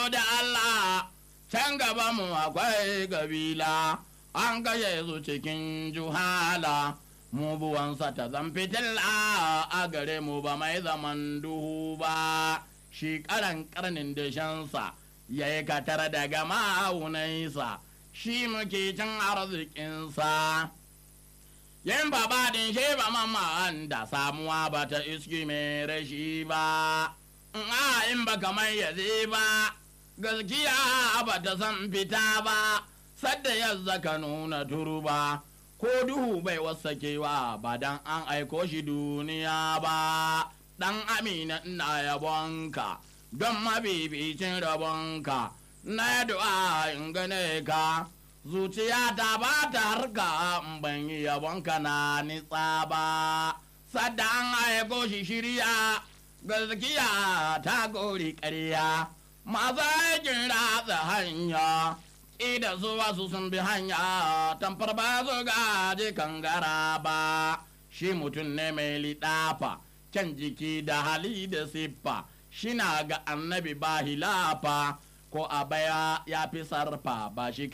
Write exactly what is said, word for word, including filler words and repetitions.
da Allah can gaba mu akwai kabila an gaye su cikin juhala mu buwansa ta zan fitilla a gare mu ba mai zaman duhu ba shi karan karnin da shansa ya yi katar daga ma'aunaisa shi muke cin arzikinsa yin babadin shi ba mamman da samuwa ba ta iski mai rashi ba in ba kamar yaze ba gaskiya ba ta san fita ba sadda yadda ka nuna turba ko duhu bai wasakewa ba dan an aiko shi duniya ba dan amina ina yabonka don mabibicin rabonka na du'a in gane ka zuciya ta ba ta harka ban yi yabonka na nitsa ba sadda an aiko shi shirya gaskiya ta gori ƙarya masu aikin ratsa hanya ida su wasu sun bi hanya tamfar ba su gaji kangara ba shi mutum ne mai liɗafa can jiki da hali da siffa shi na ga annabi ba hilafa ko a baya ya fi sarfa ba shi